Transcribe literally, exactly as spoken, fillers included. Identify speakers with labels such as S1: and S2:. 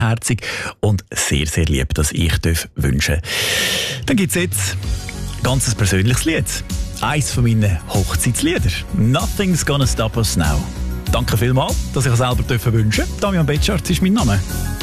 S1: herzig und sehr, sehr lieb, dass ich wünschen darf. Dann gibt es jetzt ein ganz persönliches Lied. Eines von meinen Hochzeitslieder. «Nothing's Gonna Stop Us Now». Danke vielmals, dass ich es selber wünschen durfte. Damian Betschart ist mein Name.